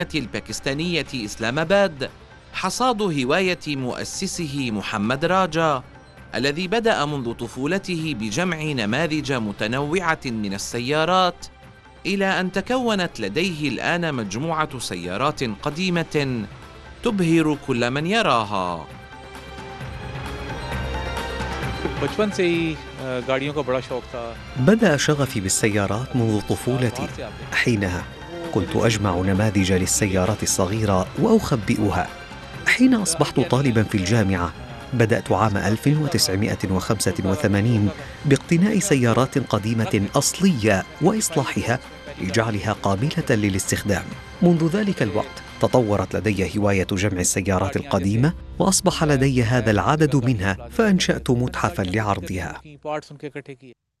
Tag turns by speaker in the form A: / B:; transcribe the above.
A: الباكستانية إسلام آباد حصاد هواية مؤسسه محمد راجا، الذي بدأ منذ طفولته بجمع نماذج متنوعة من السيارات، إلى أن تكونت لديه الآن مجموعة سيارات قديمة تبهر كل من يراها.
B: بدأ شغفي بالسيارات منذ طفولتي. حينها كنت أجمع نماذج للسيارات الصغيرة وأخبئها. حين أصبحت طالبا في الجامعة بدأت عام 1985 باقتناء سيارات قديمة أصلية وإصلاحها لجعلها قابلة للاستخدام. منذ ذلك الوقت تطورت لدي هواية جمع السيارات القديمة، وأصبح لدي هذا العدد منها، فأنشأت متحفا لعرضها.